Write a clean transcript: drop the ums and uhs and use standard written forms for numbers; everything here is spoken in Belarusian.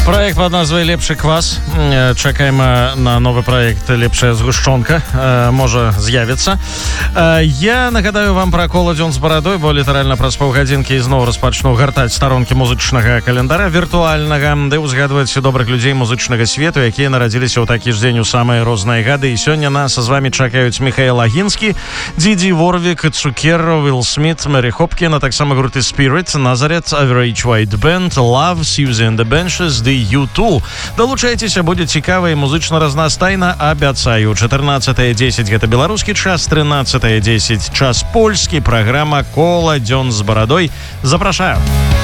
Проект под назвай «Лепшы квас». Чакаем на новый проект «Лепшая згушчонка». Можа з'явіцца. Я нагадаю вам про кола «Дзён з барадой», бо літаральна праз паўгадзінкі ізноў распачну гартаць старонкі музычнага календара віртуальнага, ды ўзгадваць добрых людзей музычнага свету, якія нарадзіліся ў такі ж дзень у самыя розныя гады. І сёння нас з вами чакаюць Михаил Агінскі, Діді Ворвік, Цукер, Уилл Смит, Мэри Хопкін, а таксама групы Spirit, Nazareth, Average White Band, Love, Susie and the Benches, ды U2. Далучайцеся, будзе цікава і музычна разнастайна, абяцаю. 14:10 гэта беларускі час, 13:10 час польскі. Праграма «Кола Дзён з барадой». Запрашаю.